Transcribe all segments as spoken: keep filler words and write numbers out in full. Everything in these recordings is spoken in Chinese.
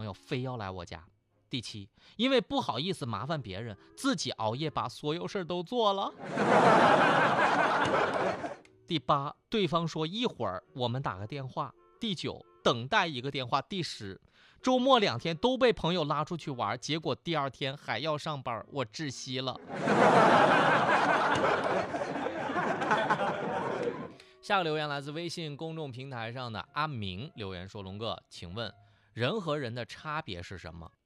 友非要来我家。第七，因为不好意思麻烦别人，自己熬夜把所有事都做了。第八，对方说一会儿我们打个电话。第九，等待一个电话。第十，周末两天都被朋友拉出去玩，结果第二天还要上班，我窒息了。下个留言来自微信公众平台上的阿明留言说，龙哥，请问人和人的差别是什么？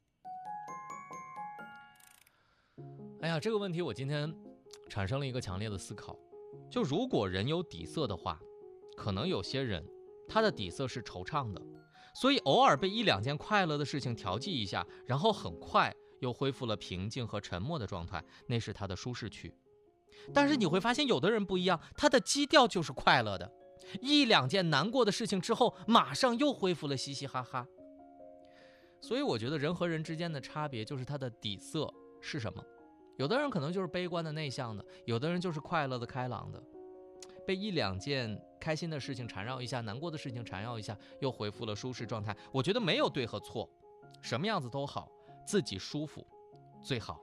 哎呀，这个问题我今天产生了一个强烈的思考，就如果人有底色的话，可能有些人他的底色是惆怅的，所以偶尔被一两件快乐的事情调剂一下，然后很快又恢复了平静和沉默的状态，那是他的舒适区。但是你会发现有的人不一样，他的基调就是快乐的，一两件难过的事情之后马上又恢复了嘻嘻哈哈。所以我觉得人和人之间的差别就是他的底色是什么。有的人可能就是悲观的内向的，有的人就是快乐的开朗的，被一两件开心的事情缠绕一下，难过的事情缠绕一下，又恢复了舒适状态。我觉得没有对和错，什么样子都好，自己舒服最好。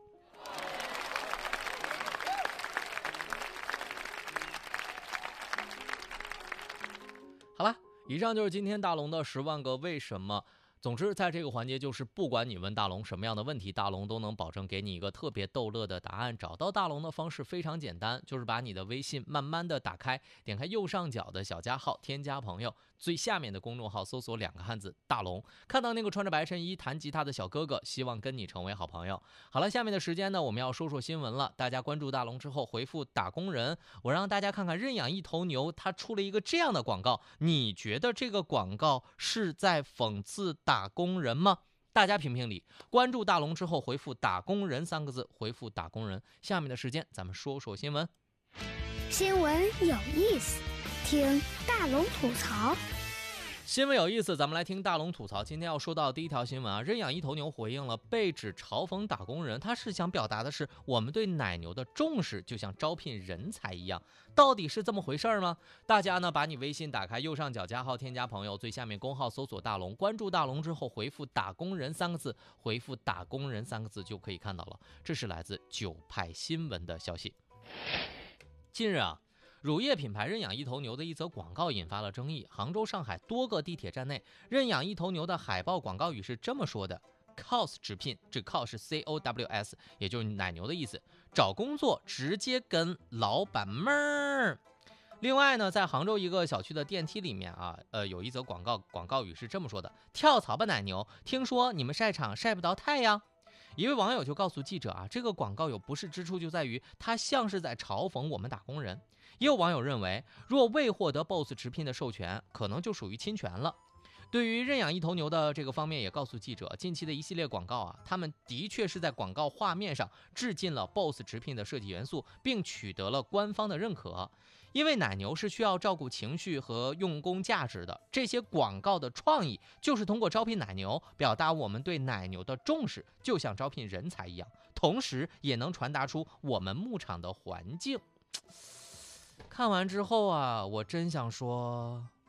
好了，以上就是今天大龙的十万个为什么。总之在这个环节，就是不管你问大龙什么样的问题，大龙都能保证给你一个特别逗乐的答案。找到大龙的方式非常简单，就是把你的微信慢慢的打开，点开右上角的小加号，添加朋友，最下面的公众号搜索两个汉字大龙，看到那个穿着白衬衣弹吉他的小哥哥，希望跟你成为好朋友。好了，下面的时间呢，我们要说说新闻了。大家关注大龙之后回复打工人，我让大家看看认养一头牛他出了一个这样的广告，你觉得这个广告是在讽刺打工人吗？大家评评理。关注大龙之后回复打工人三个字，回复打工人。下面的时间咱们说说新闻。 新闻有意思，听大龙吐槽。 新闻有意思，咱们来听大龙吐槽。今天要说到第一条新闻啊，认养一头牛回应了被指嘲讽打工人，他是想表达的是我们对奶牛的重视，就像招聘人才一样。到底是这么回事吗？大家呢把你微信打开，右上角加号添加朋友，最下面公号搜索大龙，关注大龙之后回复打工人三个字，回复打工人三个字就可以看到了。这是来自九派新闻的消息。近日啊，乳业品牌认养一头牛的一则广告引发了争议。杭州、上海多个地铁站内，认养一头牛的海报广告语是这么说的 ：C O S 直聘，这 C O 是 C O W S， 也就是奶牛的意思。找工作直接跟老板妹儿。另外呢，在杭州一个小区的电梯里面啊，呃，有一则广告，广告语是这么说的：跳槽吧奶牛，听说你们晒场晒不到太阳。一位网友就告诉记者啊，这个广告有不适之处就在于它像是在嘲讽我们打工人。也有网友认为，若未获得 B O S S 直聘的授权，可能就属于侵权了。对于认养一头牛的这个方面也告诉记者，近期的一系列广告啊，他们的确是在广告画面上致敬了 B O S S 直聘的设计元素，并取得了官方的认可。因为奶牛是需要照顾情绪和用工价值的，这些广告的创意就是通过招聘奶牛表达我们对奶牛的重视，就像招聘人才一样，同时也能传达出我们牧场的环境。看完之后啊，我真想说，